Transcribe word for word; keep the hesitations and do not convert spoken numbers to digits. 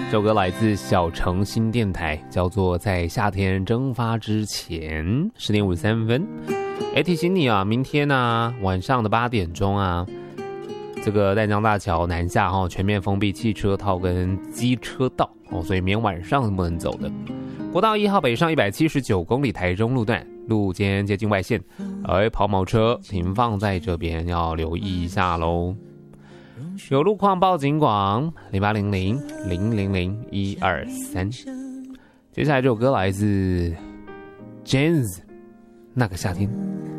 这首歌来自小城新电台，叫做《在夏天蒸发之前》，十点五十三分。哎，提醒你啊，明天啊晚上的八点钟啊，这个淡江大桥南下哈、哦，全面封闭汽车道跟机车道哦，所以明天晚上是不能走的。国道一号北上一百七十九公里台中路段，路肩接近外线，而跑某车停放在这边要留意一下喽。有路况报警广零八零零零零零一二三。接下来这首歌来自 Jens 那个夏天。